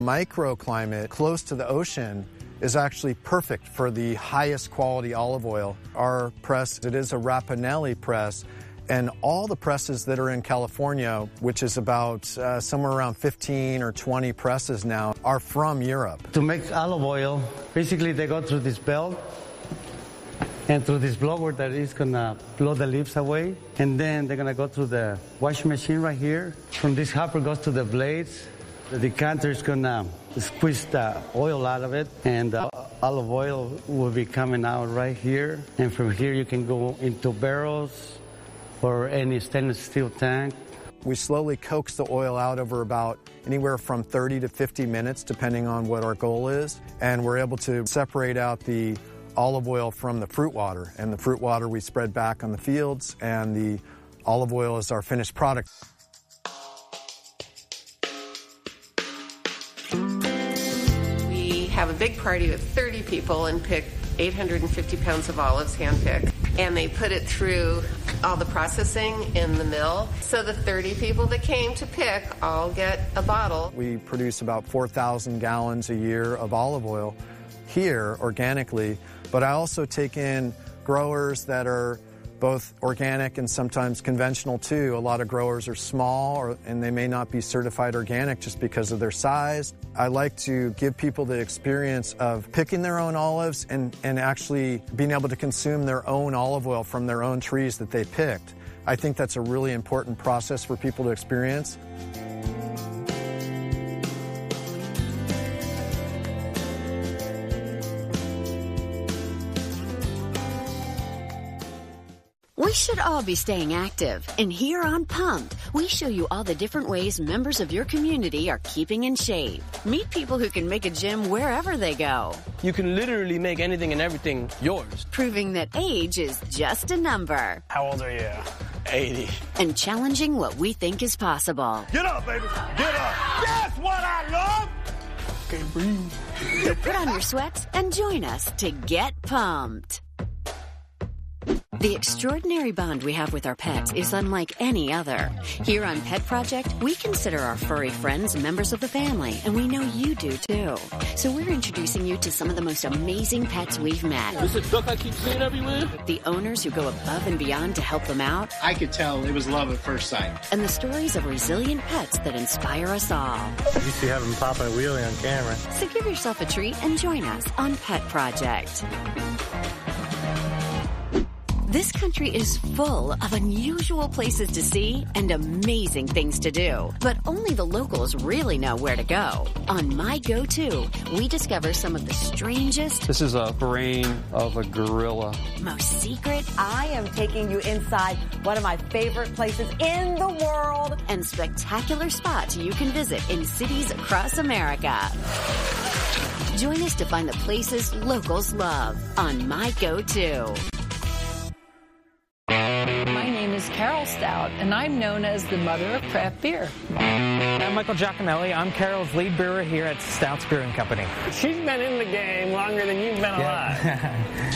Microclimate close to the ocean is actually perfect for the highest quality olive oil. Our press, it is a Rapinelli press, and all the presses that are in California, which is about somewhere around 15 or 20 presses now, are from Europe. To make olive oil, basically they go through this belt and through this blower that is gonna blow the leaves away, and then they're gonna go through the washing machine right here. From this hopper goes to the blades. The decanter is gonna squeeze the oil out of it, and the olive oil will be coming out right here. And from here you can go into barrels or any stainless steel tank. We slowly coax the oil out over about anywhere from 30 to 50 minutes, depending on what our goal is. And we're able to separate out the olive oil from the fruit water. And the fruit water we spread back on the fields, and the olive oil is our finished product. We have a big party with 30 people and pick 850 pounds of olives, hand-picked. And they put it through all the processing in the mill. So the 30 people that came to pick all get a bottle. We produce about 4,000 gallons a year of olive oil here organically, but I also take in growers that are both organic and sometimes conventional too. A lot of growers are small and they may not be certified organic just because of their size. I like to give people the experience of picking their own olives and actually being able to consume their own olive oil from their own trees that they picked. I think that's a really important process for people to experience. We should all be staying active, and here on Pumped, we show you all the different ways members of your community are keeping in shape. Meet people who can make a gym wherever they go. You can literally make anything and everything yours. Proving that age is just a number. How old are you? 80. And challenging what we think is possible. Get up, baby. Get up. That's what I love. Okay, breathe. So put on your sweats and join us to get pumped. The extraordinary bond we have with our pets is unlike any other. Here on Pet Project, we consider our furry friends members of the family, and we know you do too. So we're introducing you to some of the most amazing pets we've met. Is it duck I keep seeing everywhere? The owners who go above and beyond to help them out. I could tell it was love at first sight. And the stories of resilient pets that inspire us all. You see having Papa and Wheelie on camera. So give yourself a treat and join us on Pet Project. This country is full of unusual places to see and amazing things to do, but only the locals really know where to go. On My Go-To, we discover some of the strangest... This is a brain of a gorilla. ...most secret... I am taking you inside one of my favorite places in the world. ...and spectacular spots you can visit in cities across America. Join us to find the places locals love on My Go-To. My name is Carol Stout, and I'm known as the mother of craft beer. I'm Michael Giacomelli. I'm Carol's lead brewer here at Stout's Brewing Company. She's been in the game longer than you've been alive.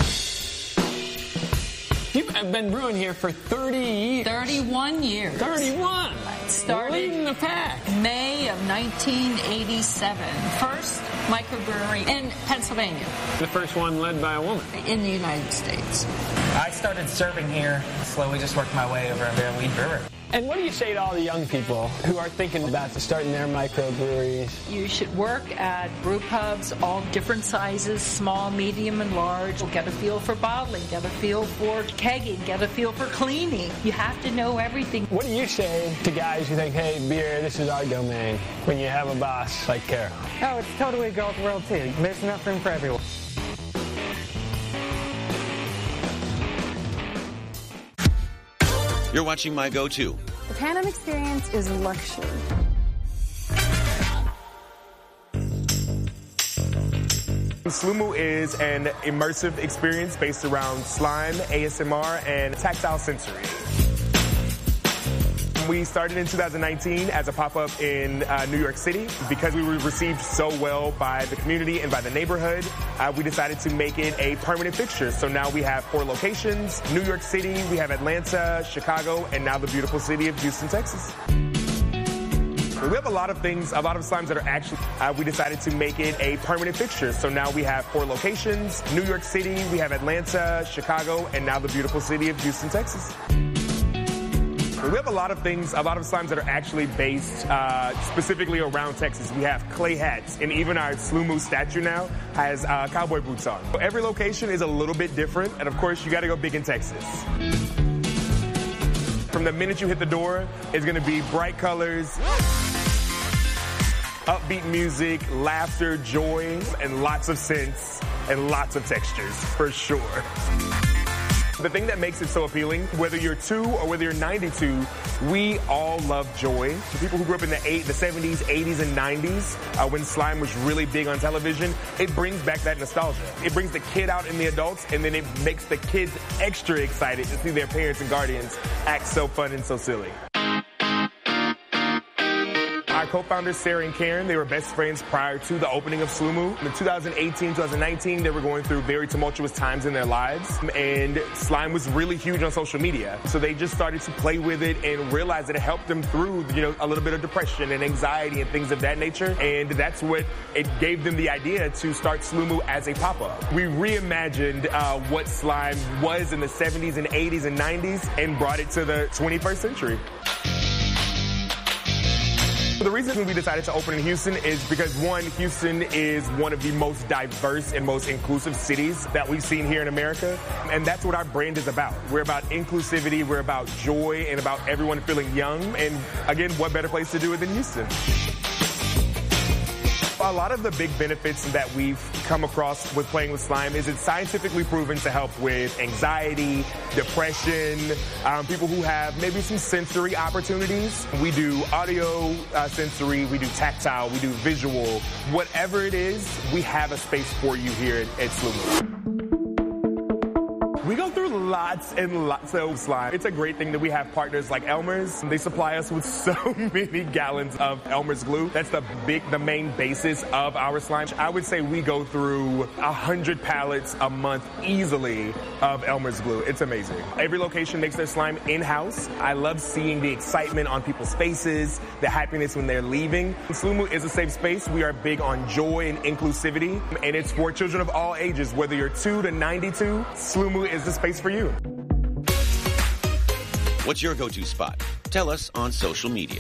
You've been brewing here for 30 years. 31 years. 31? Started leading the pack. May of 1987. First microbrewery in Pennsylvania. The first one led by a woman. In the United States. I started serving here, slowly just worked my way over to lead brewer. And what do you say to all the young people who are thinking about starting their microbreweries? You should work at brew pubs, all different sizes, small, medium, and large. Get a feel for bottling, get a feel for kegging, get a feel for cleaning. You have to know everything. What do you say to guys who think, hey, beer, this is our domain, when you have a boss like Carol? Oh, it's totally a girls' world, too. There's enough room for everyone. You're watching My Go-To. The Pan Am experience is luxury. Slumu is an immersive experience based around slime, ASMR, and tactile sensory. We started in 2019 as a pop-up in New York City. Because we were received so well by the community and by the neighborhood, we decided to make it a permanent fixture. So now we have 4 locations: New York City, we have Atlanta, Chicago, and now the beautiful city of Houston, Texas. We have a lot of slimes that are actually, we decided to make it a permanent fixture. So now we have 4 locations: New York City, we have Atlanta, Chicago, and now the beautiful city of Houston, Texas. We have a lot of slimes that are actually based specifically around Texas. We have clay hats, and even our Slumu statue now has cowboy boots on. So every location is a little bit different, and of course, you got to go big in Texas. From the minute you hit the door, it's going to be bright colors, upbeat music, laughter, joy, and lots of scents and lots of textures, for sure. The thing that makes it so appealing, whether you're 2 or whether you're 92, we all love joy. For people who grew up in the 70s, 80s, and 90s, when slime was really big on television, it brings back that nostalgia. It brings the kid out in the adults, and then it makes the kids extra excited to see their parents and guardians act so fun and so silly. Our co-founders, Sarah and Karen, they were best friends prior to the opening of Slumu. In 2018, 2019, they were going through very tumultuous times in their lives, and slime was really huge on social media. So they just started to play with it and realized that it helped them through, a little bit of depression and anxiety and things of that nature. And that's what it gave them the idea to start Slumu as a pop-up. We reimagined what slime was in the 70s and 80s and 90s and brought it to the 21st century. The reason we decided to open in Houston is because, one, Houston is one of the most diverse and most inclusive cities that we've seen here in America. And that's what our brand is about. We're about inclusivity, we're about joy, and about everyone feeling young. And again, what better place to do it than Houston? A lot of the big benefits that we've come across with playing with slime is it's scientifically proven to help with anxiety, depression, people who have maybe some sensory opportunities. We do audio sensory, we do tactile, we do visual. Whatever it is, we have a space for you here at Slumu. We go through lots and lots of slime. It's a great thing that we have partners like Elmer's. They supply us with so many gallons of Elmer's glue. That's the main basis of our slime. I would say we go through 100 pallets a month easily of Elmer's glue. It's amazing. Every location makes their slime in-house. I love seeing the excitement on people's faces, the happiness when they're leaving. Slumu is a safe space. We are big on joy and inclusivity, and it's for children of all ages. Whether you're 2 to 92, Slumu is the space for you. What's your go-to spot? Tell us on social media.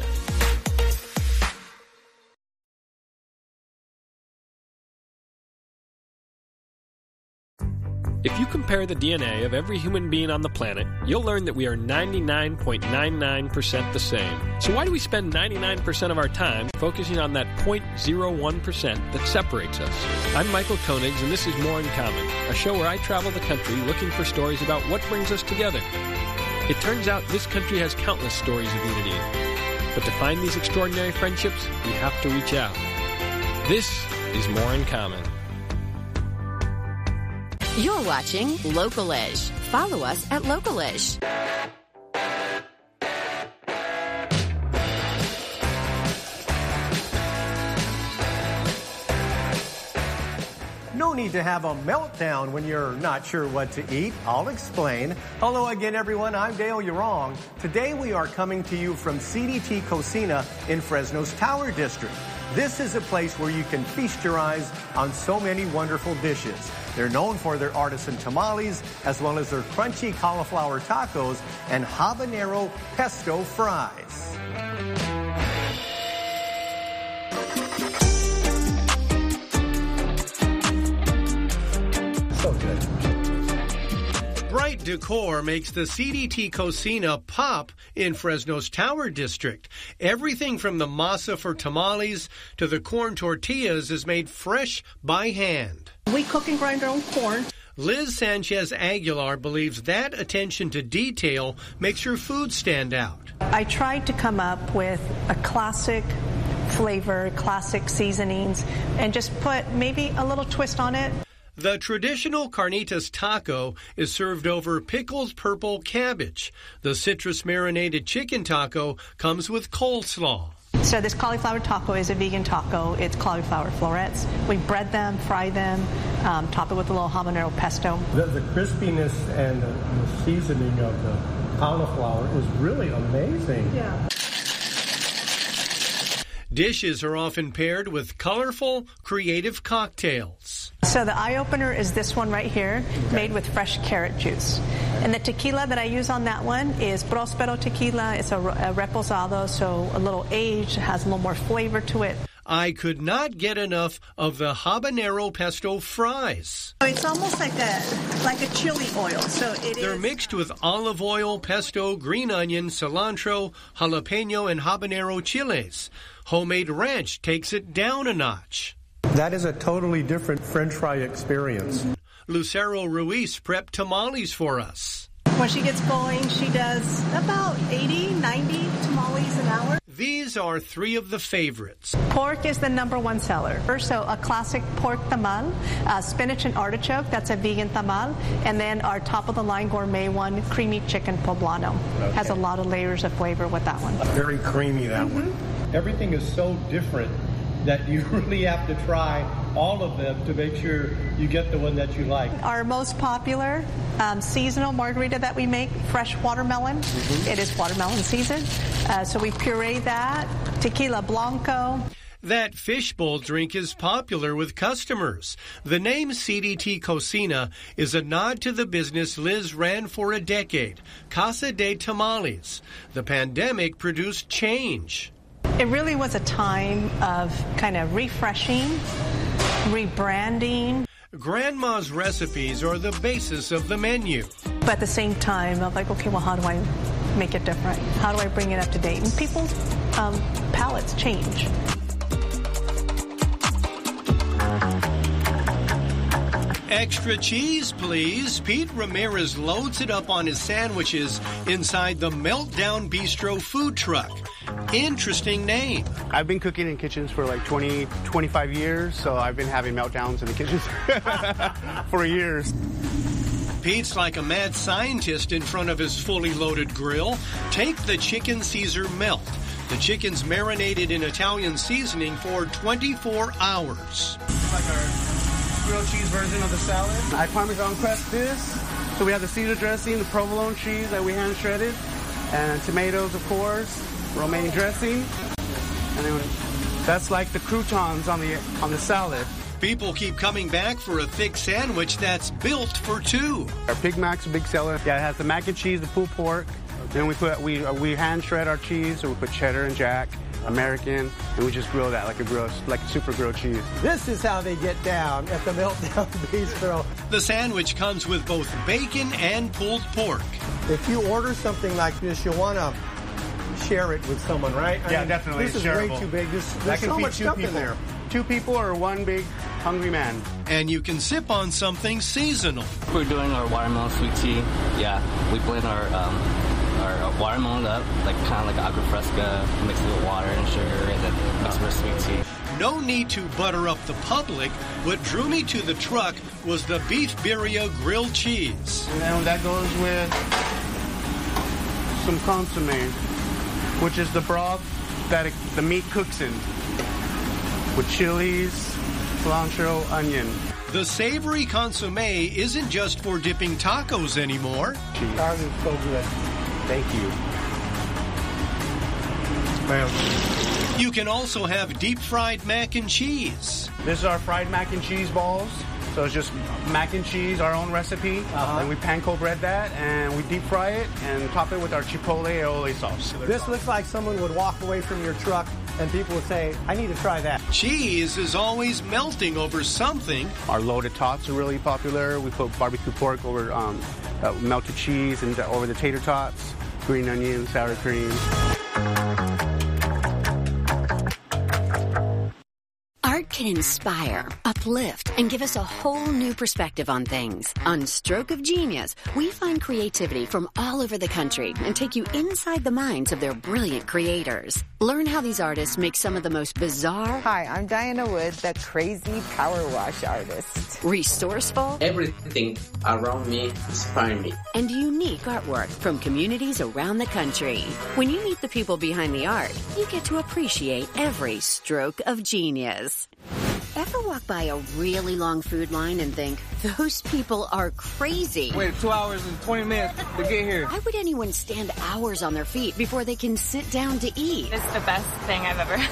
If you compare the DNA of every human being on the planet, you'll learn that we are 99.99% the same. So why do we spend 99% of our time focusing on that 0.01% that separates us? I'm Michael Koenigs, and this is More in Common, a show where I travel the country looking for stories about what brings us together. It turns out this country has countless stories of unity. But to find these extraordinary friendships, we have to reach out. This is More in Common. You're watching Local-ish. Follow us at Local-ish. No need to have a meltdown when you're not sure what to eat. I'll explain. Hello again, everyone. I'm Dale Urong. Today we are coming to you from CDT Cocina in Fresno's Tower District. This is a place where you can feast your eyes on so many wonderful dishes. They're known for their artisan tamales, as well as their crunchy cauliflower tacos and habanero pesto fries. So good. Bright decor makes the CDT Cocina pop in Fresno's Tower District. Everything from the masa for tamales to the corn tortillas is made fresh by hand. We cook and grind our own corn. Liz Sanchez Aguilar believes that attention to detail makes your food stand out. I tried to come up with a classic flavor, classic seasonings, and just put maybe a little twist on it. The traditional carnitas taco is served over pickled purple cabbage. The citrus-marinated chicken taco comes with coleslaw. So this cauliflower taco is a vegan taco. It's cauliflower florets. We bread them, fry them, top it with a little habanero pesto. The crispiness and the seasoning of the cauliflower is really amazing. Yeah. Dishes are often paired with colorful, creative cocktails. So the eye opener is this one right here, made with fresh carrot juice. And the tequila that I use on that one is Prospero tequila. It's a reposado, so a little aged, has a little more flavor to it. I could not get enough of the habanero pesto fries. It's almost like a chili oil. So They're mixed with olive oil, pesto, green onion, cilantro, jalapeno, and habanero chiles. Homemade ranch takes it down a notch. That is a totally different French fry experience. Lucero Ruiz prepped tamales for us. When she gets going, she does about 80, 90 tamales an hour. These are three of the favorites. Pork is the #1 seller. So a classic pork tamal, spinach and artichoke, that's a vegan tamal, and then our top-of-the-line gourmet one, creamy chicken poblano. Okay. Has a lot of layers of flavor with that one. Very creamy, that one. Everything is so different that you really have to try all of them to make sure you get the one that you like. Our most popular seasonal margarita that we make, fresh watermelon. It is watermelon season. So we puree that, tequila blanco. That fishbowl drink is popular with customers. The name CDT Cocina is a nod to the business Liz ran for a decade, Casa de Tamales. The pandemic produced change. It really was a time of kind of refreshing, rebranding. Grandma's recipes are the basis of the menu. But at the same time, I'm like, okay, well, how do I make it different? How do I bring it up to date? And people's palates change. Extra cheese, please. Pete Ramirez loads it up on his sandwiches inside the Meltdown Bistro food truck. Interesting name. I've been cooking in kitchens for like 20, 25 years, so I've been having meltdowns in the kitchens for years. Pete's like a mad scientist in front of his fully loaded grill. Take the chicken Caesar melt. The chicken's marinated in Italian seasoning for 24 hours. Like our grilled cheese version of the salad. I Parmesan crust this. So we have the Caesar dressing, the provolone cheese that we hand shredded, and tomatoes, of course, romaine dressing, and then that's like the croutons on the salad. People keep coming back for a thick sandwich that's built for two. Our Big Mac's a big seller. Yeah, it has the mac and cheese, the pulled pork. Then we hand shred our cheese, so we put cheddar and jack, American, and we just grill that like a super grilled cheese. This is how they get down at the Meltdown Bistro. The sandwich comes with both bacon and pulled pork. If you order something like this, you'll want to share it with someone, right? Yeah, definitely. This is way too big. There's so much stuff in there. 2 people or 1 big hungry man. And you can sip on something seasonal. We're doing our watermelon sweet tea. Yeah, we blend our watermelon up, like kind of like agua fresca, mix it with water and sugar, and then mix it with sweet tea. No need to butter up the public. What drew me to the truck was the Beef Birria grilled cheese. And then that goes with some consommé, which is the broth that the meat cooks in, with chilies, cilantro, onion. The savory consommé isn't just for dipping tacos anymore. Ours is so good. Thank you. Well, you can also have deep-fried mac and cheese. This is our fried mac and cheese balls. So it's just mac and cheese, our own recipe, and we panko bread that, and we deep fry it and top it with our chipotle aioli sauce. This looks like someone would walk away from your truck and people would say, I need to try that. Cheese is always melting over something. Our loaded tots are really popular. We put barbecue pork over melted cheese and over the tater tots, green onion, sour cream. Art can inspire, uplift, and give us a whole new perspective on things. On Stroke of Genius, we find creativity from all over the country and take you inside the minds of their brilliant creators. Learn how these artists make some of the most bizarre... Hi, I'm Diana Wood, the crazy power wash artist. Resourceful... Everything around me inspires me. And unique artwork from communities around the country. When you meet the people behind the art, you get to appreciate every stroke of genius. Ever walk by a really long food line and think, those people are crazy? Waited 2 hours and 20 minutes to get here. Why would anyone stand hours on their feet before they can sit down to eat? It's the best thing I've ever had.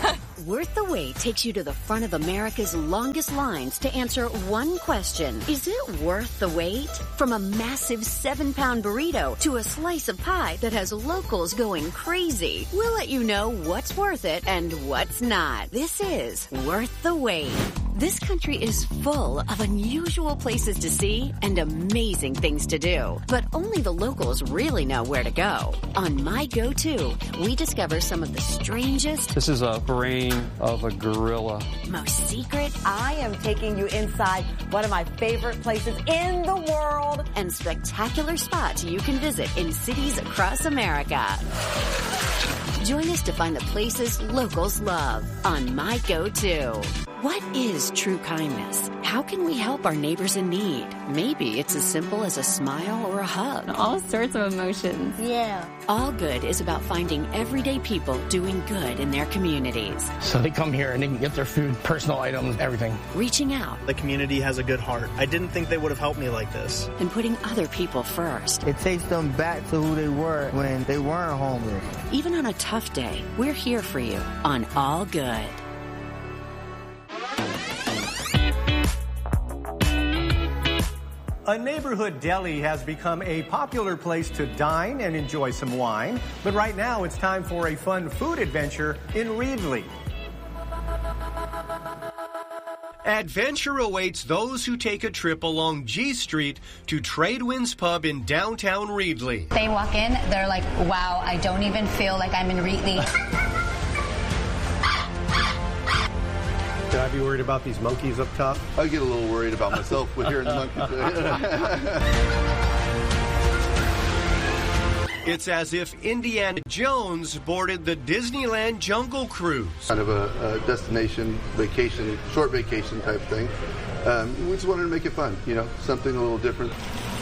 Worth the Wait takes you to the front of America's longest lines to answer one question. Is it worth the wait? From a massive 7-pound burrito to a slice of pie that has locals going crazy, we'll let you know what's worth it and what's not. This is Worth the Wait. This country is full of unusual places to see and amazing things to do, but only the locals really know where to go. On My Go-To, we discover some of the strangest... This is a brain of a gorilla. ...most secret... I am taking you inside one of my favorite places in the world... ...and spectacular spots you can visit in cities across America. Join us to find the places locals love on My Go-To. What is true kindness? How can we help our neighbors in need? Maybe it's as simple as a smile or a hug. All sorts of emotions. Yeah. All Good is about finding everyday people doing good in their communities. So they come here and they can get their food, personal items, everything. Reaching out. The community has a good heart. I didn't think they would have helped me like this. And putting other people first. It takes them back to who they were when they weren't homeless. Even on a tough day, we're here for you on All Good. A neighborhood deli has become a popular place to dine and enjoy some wine. But right now, it's time for a fun food adventure in Reedley. Adventure awaits those who take a trip along G Street to Tradewinds Pub in downtown Reedley. They walk in, they're like, wow, I don't even feel like I'm in Reedley. Should I be worried about these monkeys up top? I get a little worried about myself with hearing the monkeys. It's as if Indiana Jones boarded the Disneyland Jungle Cruise. Kind of a destination vacation, short vacation type thing. We just wanted to make it fun, you know, something a little different.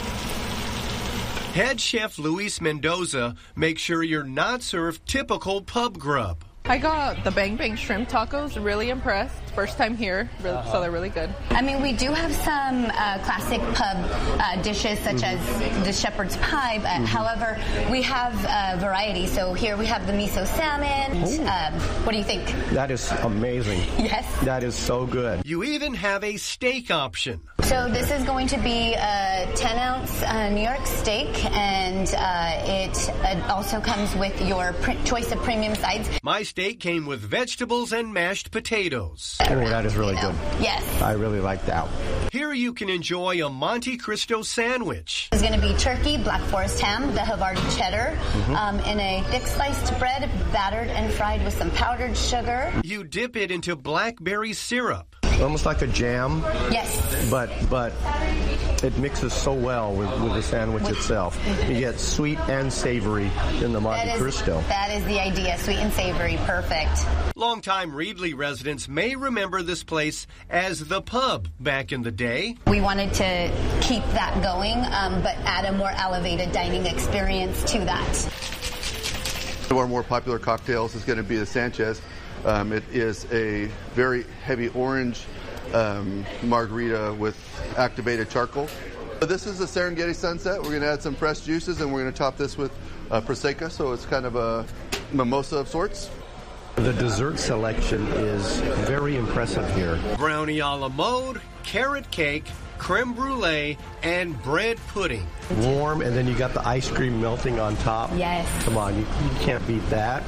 Head chef Luis Mendoza makes sure you're not served typical pub grub. I got the Bang Bang shrimp tacos, really impressed. First time here, so they're really good. I mean, we do have some classic pub dishes such as the shepherd's pie. However, we have variety. So here we have the miso salmon. What do you think? That is amazing. Yes. That is so good. You even have a steak option. So this is going to be a 10-ounce New York steak, and it also comes with your choice of premium sides. My steak came with vegetables and mashed potatoes. Oh, that is really good. Yes. I really like that. Here you can enjoy a Monte Cristo sandwich. It's going to be turkey, black forest ham, the Havarti cheddar, in a thick sliced bread, battered and fried with some powdered sugar. You dip it into blackberry syrup. Almost like a jam. Yes. But it mixes so well with the sandwich itself. You get sweet and savory in the Monte Cristo. That is the idea, sweet and savory, perfect. Longtime Reedley residents may remember this place as the pub back in the day. We wanted to keep that going, but add a more elevated dining experience to that. One of our more popular cocktails is going to be the Sanchez. It is a very heavy orange margarita with activated charcoal. This is a Serengeti Sunset. We're going to add some fresh juices, and we're going to top this with Prosecco, so it's kind of a mimosa of sorts. The dessert selection is very impressive here. Brownie a la mode, carrot cake, creme brulee, and bread pudding. Warm, and then you got the ice cream melting on top. Yes. Come on, you can't beat that.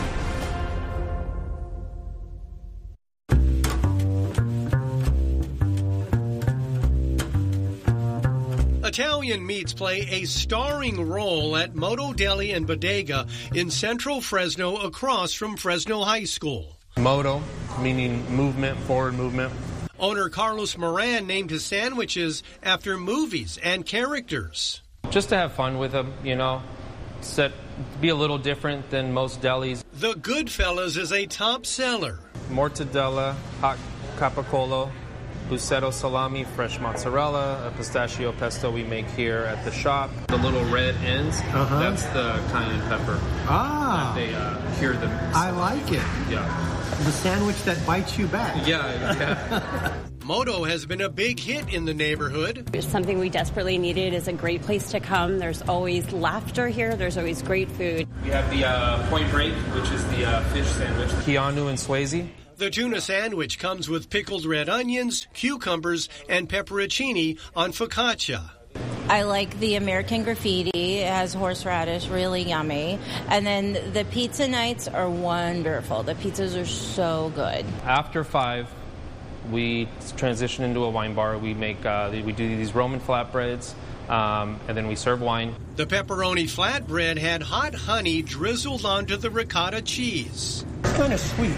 Italian meats play a starring role at Moto Deli and Bodega in central Fresno across from Fresno High School. Moto, meaning movement, forward movement. Owner Carlos Moran named his sandwiches after movies and characters. Just to have fun with them, you know, be a little different than most delis. The Goodfellas is a top seller. Mortadella, hot capicola, Bucetto salami, fresh mozzarella, a pistachio pesto we make here at the shop. The little red ends, that's the cayenne pepper. Ah. They cure them. I like it. Yeah. The sandwich that bites you back. Yeah. Moto has been a big hit in the neighborhood. It's something we desperately needed. It's a great place to come. There's always laughter here. There's always great food. We have the Point Break, which is the fish sandwich. Keanu and Swayze. The tuna sandwich comes with pickled red onions, cucumbers, and pepperoncini on focaccia. I like the American graffiti. It has horseradish, really yummy. And then the pizza nights are wonderful. The pizzas are so good. After 5, we transition into a wine bar. We do these Roman flatbreads, and then we serve wine. The pepperoni flatbread had hot honey drizzled onto the ricotta cheese. It's kind of sweet.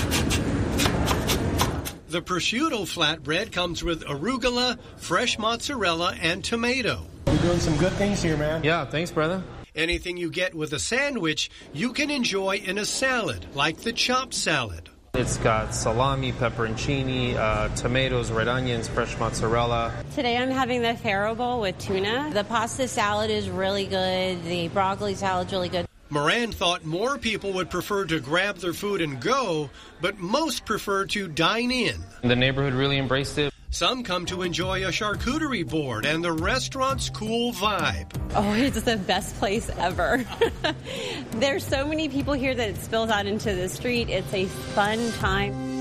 The prosciutto flatbread comes with arugula, fresh mozzarella, and tomato. You're doing some good things here, man. Yeah, thanks, brother. Anything you get with a sandwich, you can enjoy in a salad, like the chopped salad. It's got salami, pepperoncini, tomatoes, red onions, fresh mozzarella. Today I'm having the farro bowl with tuna. The pasta salad is really good. The broccoli salad's really good. Moran thought more people would prefer to grab their food and go, but most prefer to dine in. The neighborhood really embraced it. Some come to enjoy a charcuterie board and the restaurant's cool vibe. Oh, it's the best place ever. There's so many people here that it spills out into the street. It's a fun time.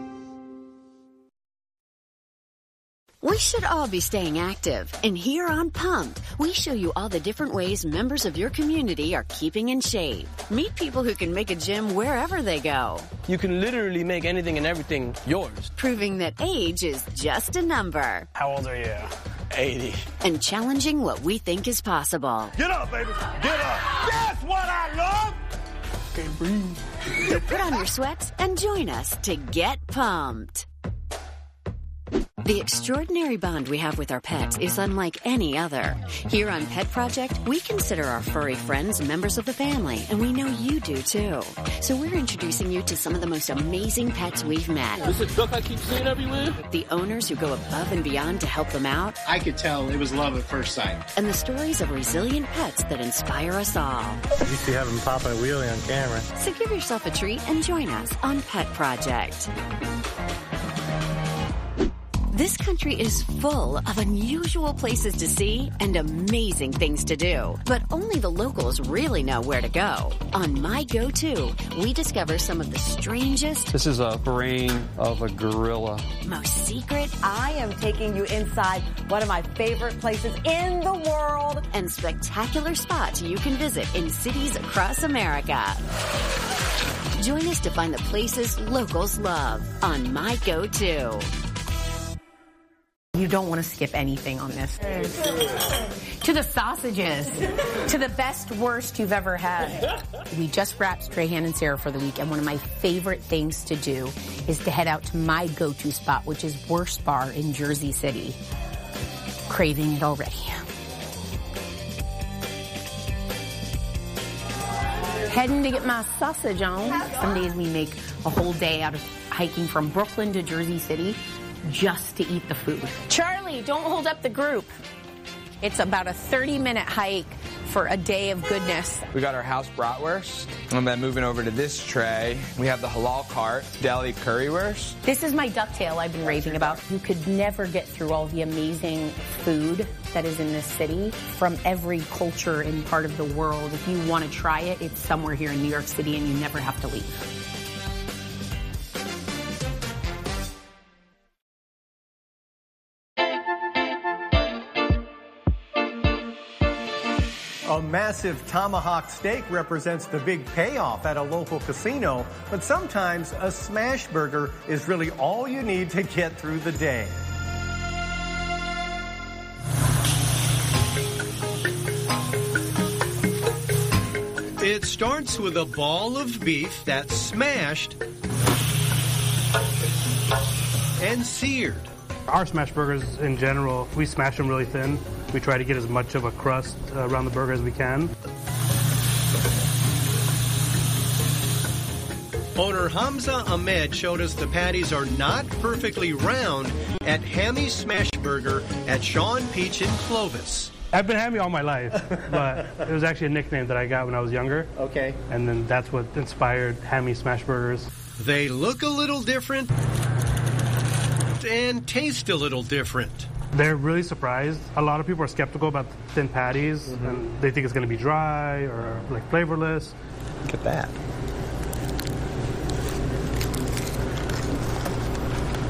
We should all be staying active, and here on Pumped, we show you all the different ways members of your community are keeping in shape. Meet people who can make a gym wherever they go. You can literally make anything and everything yours. Proving that age is just a number. How old are you? 80. And challenging what we think is possible. Get up, baby. Get up. That's what I love. Can't breathe. So put on your sweats and join us to get pumped. The extraordinary bond we have with our pets is unlike any other. Here on Pet Project, we consider our furry friends members of the family, and we know you do too. So we're introducing you to some of the most amazing pets we've met. This is a duck I keep seeing everywhere. The owners who go above and beyond to help them out. I could tell it was love at first sight. And the stories of resilient pets that inspire us all. You used to have them pop a wheelie on camera. So give yourself a treat and join us on Pet Project. This country is full of unusual places to see and amazing things to do. But only the locals really know where to go. On My Go-To, we discover some of the strangest... This is a brain of a gorilla. ...most secret... I am taking you inside one of my favorite places in the world. ...and spectacular spots you can visit in cities across America. Join us to find the places locals love on My Go-To. You don't want to skip anything on this. To the sausages, to the best, worst you've ever had. We just wrapped Strahan and Sarah for the week, and one of my favorite things to do is to head out to my go-to spot, which is Worst Bar in Jersey City. Craving it already. Heading to get my sausage on. Some days we make a whole day out of hiking from Brooklyn to Jersey City just to eat the food. Charlie, don't hold up the group. It's about a 30-minute hike for a day of goodness. We got our house bratwurst, and then moving over to this tray, we have the halal cart, deli currywurst. This is my ducktail I've been raving about. You could never get through all the amazing food that is in this city from every culture and part of the world. If you want to try it, it's somewhere here in New York City, and you never have to leave. A massive tomahawk steak represents the big payoff at a local casino, but sometimes a smash burger is really all you need to get through the day. It starts with a ball of beef that's smashed and seared. Our smash burgers in general, we smash them really thin. We try to get as much of a crust around the burger as we can. Owner Hamza Ahmed showed us the patties are not perfectly round at Hammy Smash Burger at Sean Peach in Clovis. I've been Hammy all my life, but it was actually a nickname that I got when I was younger. Okay. And then that's what inspired Hammy Smash Burgers. They look a little different and taste a little different. They're really surprised. A lot of people are skeptical about thin patties, and they think it's going to be dry or like flavorless. Look at that.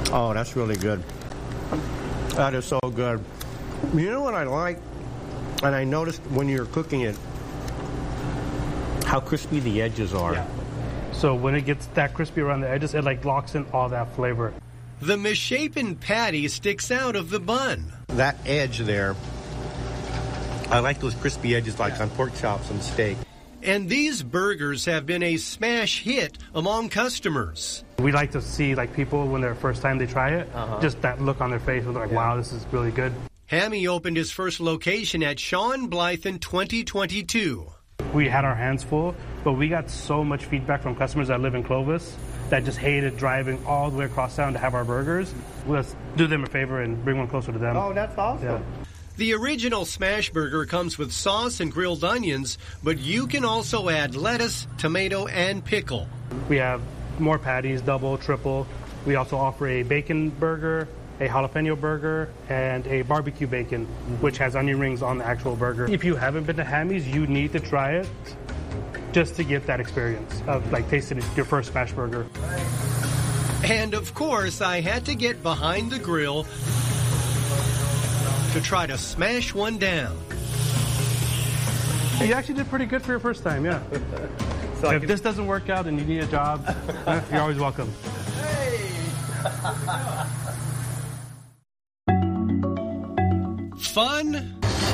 Oh, that's really good. That is so good. You know what I like? And I noticed when you're cooking it, how crispy the edges are. Yeah. So when it gets that crispy around the edges, it like locks in all that flavor. The misshapen patty sticks out of the bun. That edge there, I like those crispy edges like on pork chops and steak. And these burgers have been a smash hit among customers. We like to see like people when they're first time they try it, just that look on their face, they're like, wow, this is really good. Hammy opened his first location at Sean Blythe in 2022. We had our hands full, but we got so much feedback from customers that live in Clovis that just hated driving all the way across town to have our burgers. Let's do them a favor and bring one closer to them. Oh, that's awesome. Yeah. The original smash burger comes with sauce and grilled onions, but you can also add lettuce, tomato, and pickle. We have more patties, double, triple. We also offer a bacon burger, a jalapeno burger, and a barbecue bacon, which has onion rings on the actual burger. If you haven't been to Hammy's, you need to try it just to get that experience of like tasting your first smash burger. And of course, I had to get behind the grill to try to smash one down. You actually did pretty good for your first time, yeah. So if this doesn't work out and you need a job, you're always welcome. Fun,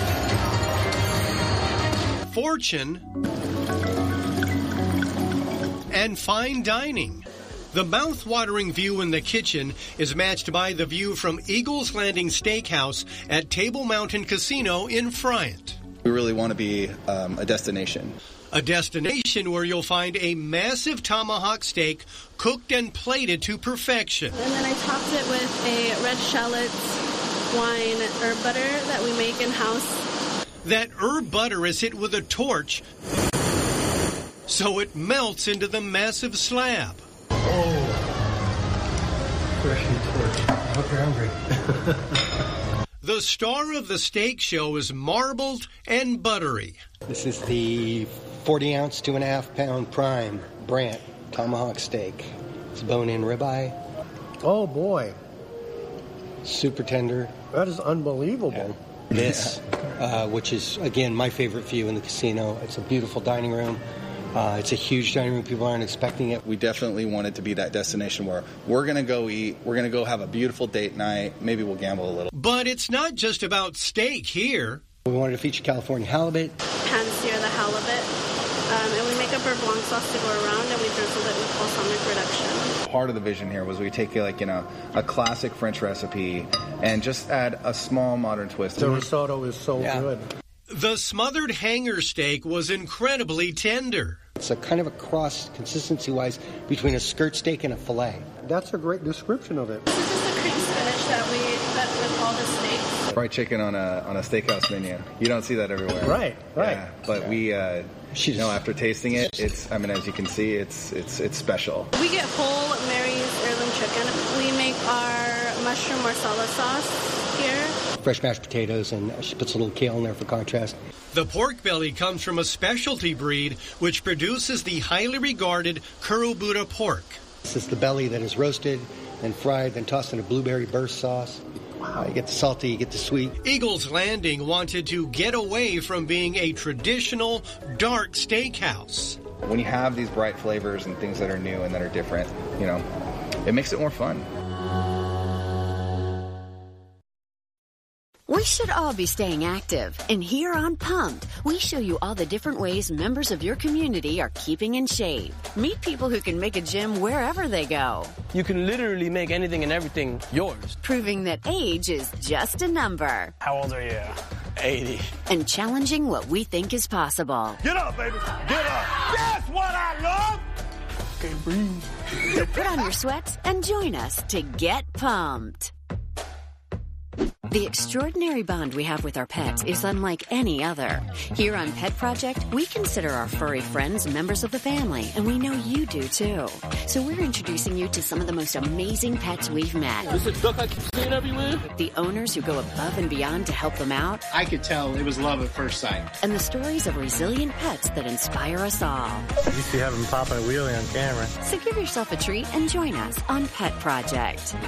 fortune, and fine dining. The mouth-watering view in the kitchen is matched by the view from Eagles Landing Steakhouse at Table Mountain Casino in Friant. We really want to be a destination. A destination where you'll find a massive tomahawk steak cooked and plated to perfection. And then I topped it with a red shallots wine herb butter that we make in-house. That herb butter is hit with a torch so it melts into the massive slab. Oh, freshly torched. I hope you're hungry. The star of the steak show is marbled and buttery. This is the 40-ounce, 2.5-pound prime Brandt tomahawk steak. It's bone-in ribeye. Oh, boy. Super tender. That is unbelievable. Yeah. This, which is, again, my favorite view in the casino. It's a beautiful dining room. It's a huge dining room. People aren't expecting it. We definitely want it to be that destination where we're going to go eat, we're going to go have a beautiful date night, maybe we'll gamble a little. But it's not just about steak here. We wanted to feature California halibut. Pan-sear the halibut. And we make a beurre blanc sauce to go around, and we drizzle it with balsamic reduction. Part of the vision here was we take a classic French recipe and just add a small modern twist. The risotto is so good. The smothered hanger steak was incredibly tender. It's a kind of a cross, consistency-wise, between a skirt steak and a filet. That's a great description of it. This is just a cream spinach that with all the steaks. Fried chicken on a steakhouse menu. You don't see that everywhere. Right. Yeah, but we, after tasting it, it's, as you can see, it's special. We get whole Mary's heirloom chicken. We make our mushroom marsala sauce here. Fresh mashed potatoes, and she puts a little kale in there for contrast. The pork belly comes from a specialty breed which produces the highly regarded Kuro-Buda pork. This is the belly that is roasted, then fried, then tossed in a blueberry burst sauce. You get the salty, you get the sweet. Eagles Landing wanted to get away from being a traditional dark steakhouse. When you have these bright flavors and things that are new and that are different, it makes it more fun. We should all be staying active. And here on Pumped, we show you all the different ways members of your community are keeping in shape. Meet people who can make a gym wherever they go. You can literally make anything and everything yours. Proving that age is just a number. How old are you? 80. And challenging what we think is possible. Get up, baby. Get up. That's what I love. Can't breathe. So put on your sweats and join us to get pumped. The extraordinary bond we have with our pets is unlike any other. Here on Pet Project, we consider our furry friends members of the family, and we know you do too. So we're introducing you to some of the most amazing pets we've met. This is duck I keep seeing everywhere. The owners who go above and beyond to help them out. I could tell it was love at first sight. And the stories of resilient pets that inspire us all. I used to have them popping a wheelie on camera. So give yourself a treat and join us on Pet Project.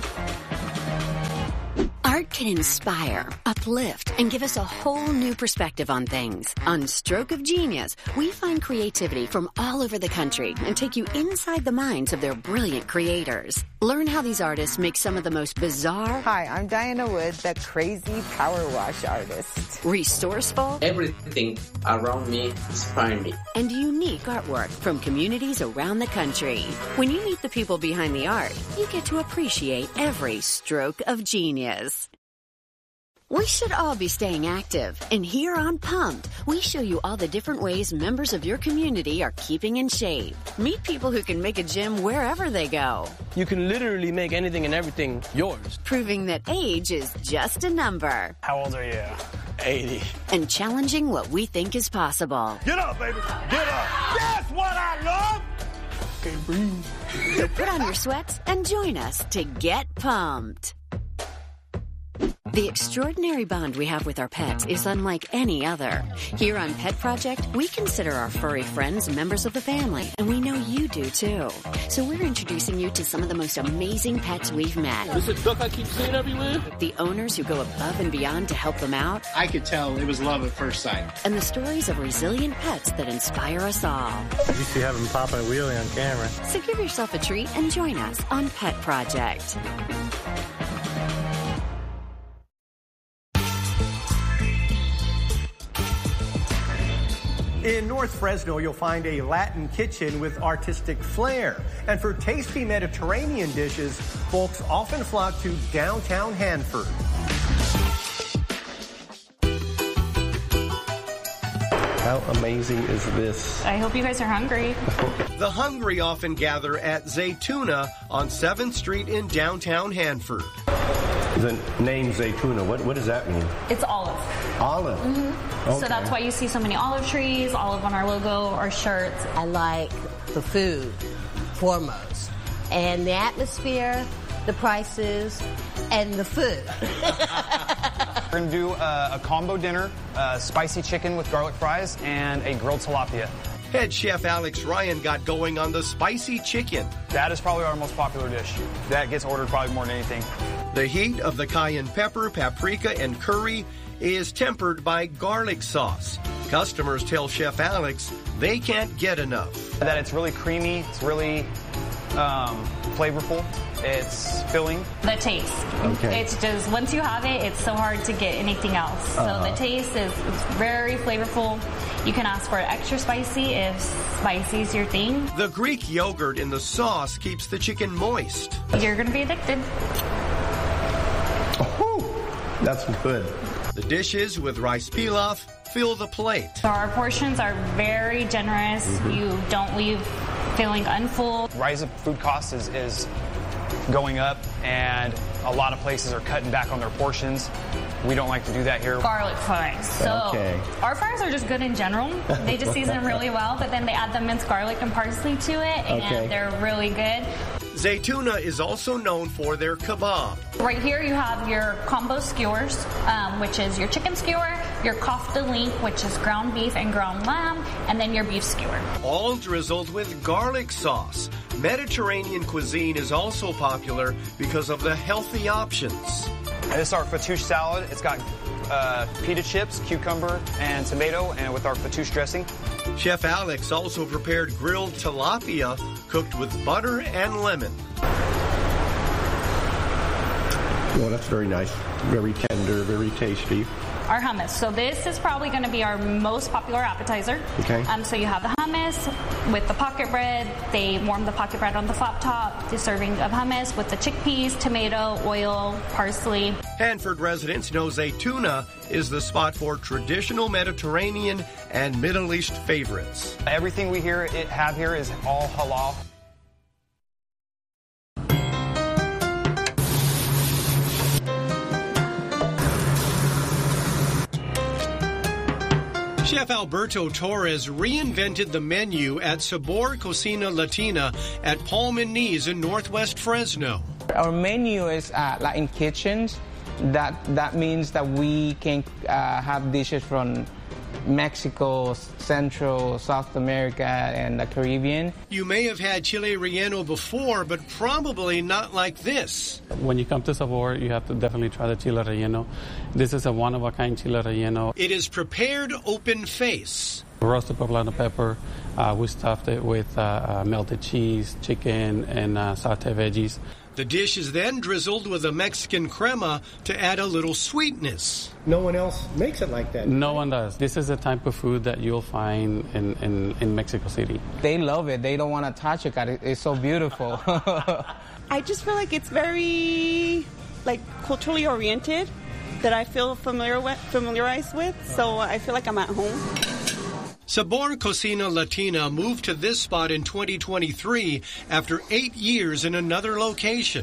Art can inspire, uplift, and give us a whole new perspective on things. On Stroke of Genius, we find creativity from all over the country and take you inside the minds of their brilliant creators. Learn how these artists make some of the most bizarre... Hi, I'm Diana Wood, the crazy power wash artist. Resourceful... Everything around me inspires me. And unique artwork from communities around the country. When you meet the people behind the art, you get to appreciate every stroke of genius. We should all be staying active, and here on Pumped, we show you all the different ways members of your community are keeping in shape. Meet people who can make a gym wherever they go. You can literally make anything and everything yours. Proving that age is just a number. How old are you? 80. And challenging what we think is possible. Get up, baby. Get up. That's what I love. Can't breathe. So put on your sweats and join us to get pumped. The extraordinary bond we have with our pets is unlike any other. Here on Pet Project, we consider our furry friends members of the family, and we know you do too. So we're introducing you to some of the most amazing pets we've met. This is duck I keep seeing everywhere. The owners who go above and beyond to help them out. I could tell it was love at first sight. And the stories of resilient pets that inspire us all. I used to have them popping a wheelie on camera. So give yourself a treat and join us on Pet Project. In North Fresno, you'll find a Latin kitchen with artistic flair. And for tasty Mediterranean dishes, folks often flock to downtown Hanford. How amazing is this? I hope you guys are hungry. The hungry often gather at Zaytuna on 7th Street in downtown Hanford. The name Zaytuna, what does that mean? It's olive. Olive? Mm-hmm. Okay. So that's why you see so many olive trees, olive on our logo, our shirts. I like the food, foremost, and the atmosphere, the prices, and the food. We're going to do a combo dinner, spicy chicken with garlic fries, and a grilled tilapia. Head chef Alex Ryan got going on the spicy chicken. That is probably our most popular dish. That gets ordered probably more than anything. The heat of the cayenne pepper, paprika, and curry is tempered by garlic sauce. Customers tell Chef Alex they can't get enough. That it's really creamy, it's really flavorful, it's filling. The taste. Okay. It's just, once you have it, it's so hard to get anything else. So the taste is very flavorful. You can ask for extra spicy if spicy is your thing. The Greek yogurt in the sauce keeps the chicken moist. You're going to be addicted. Oh, that's good. The dishes with rice pilaf fill the plate. So our portions are very generous. Mm-hmm. You don't leave feeling unfull. Rise of food costs is going up, and a lot of places are cutting back on their portions. We don't like to do that here. Garlic fries. So our fries are just good in general. They just season really well, but then they add the minced garlic and parsley to it, and they're really good. Zaytuna is also known for their kebab. Right here you have your combo skewers, which is your chicken skewer, your kofta link, which is ground beef and ground lamb, and then your beef skewer. All drizzled with garlic sauce. Mediterranean cuisine is also popular because of the healthy options. And this is our fattoush salad. It's got pita chips, cucumber, and tomato, and with our fattoush dressing. Chef Alex also prepared grilled tilapia cooked with butter and lemon. Oh, that's very nice. Very tender, very tasty. Our hummus. So this is probably going to be our most popular appetizer. Okay. So you have the hummus with the pocket bread. They warm the pocket bread on the flat top. The serving of hummus with the chickpeas, tomato, oil, parsley. Hanford residents know Zaytuna is the spot for traditional Mediterranean and Middle East favorites. Everything we have here is all halal. Chef Alberto Torres reinvented the menu at Sabor Cocina Latina at Palm and Knees in Northwest Fresno. Our menu is Latin kitchens. That means that we can have dishes from Mexico, Central, South America, and the Caribbean. You may have had chile relleno before, but probably not like this. When you come to Sabor, you have to definitely try the chile relleno. This is a one-of-a-kind chile relleno. It is prepared open face. Roasted poblano pepper. We stuffed it with melted cheese, chicken, and sauté veggies. The dish is then drizzled with a Mexican crema to add a little sweetness. No one else makes it like that. No one does. This is the type of food that you'll find in Mexico City. They love it. They don't want to touch it because it's so beautiful. I just feel like it's very culturally oriented that I feel familiarized with, so I feel like I'm at home. Sabor Cocina Latina moved to this spot in 2023 after 8 years in another location.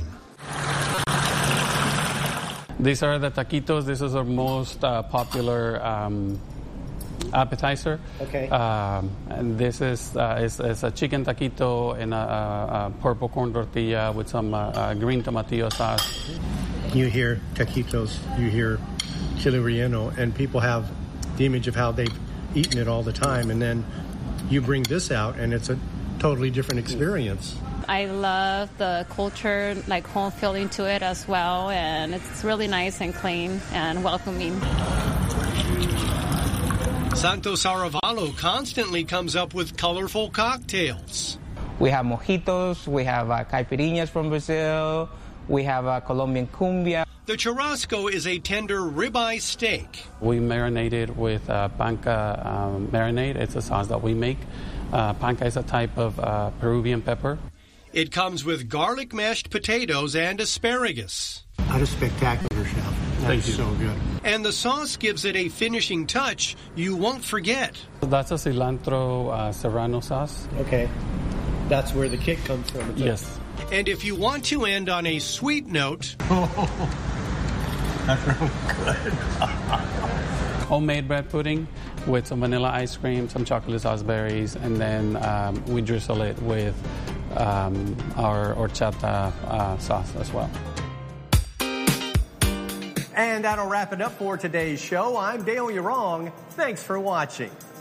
These are the taquitos. This is our most popular appetizer. Okay. And this is a chicken taquito and a purple corn tortilla with some green tomatillo sauce. You hear taquitos, you hear chile relleno, and people have the image of how they've eaten it all the time, and then you bring this out, and it's a totally different experience. I love the culture, home feeling to it as well, and it's really nice and clean and welcoming. Santos Arevalo constantly comes up with colorful cocktails. We have mojitos, we have caipirinhas from Brazil, we have Colombian cumbia. The churrasco is a tender ribeye steak. We marinate it with panca marinade. It's a sauce that we make. Panca is a type of Peruvian pepper. It comes with garlic mashed potatoes and asparagus. That is spectacular, Chef. That's so good. And the sauce gives it a finishing touch you won't forget. That's a cilantro serrano sauce. Okay. That's where the kick comes from. Yes. And if you want to end on a sweet note... That's really good. Homemade bread pudding with some vanilla ice cream, some chocolate sauce berries, and then we drizzle it with our horchata sauce as well. And that'll wrap it up for today's show. I'm Dale Urong. Thanks for watching.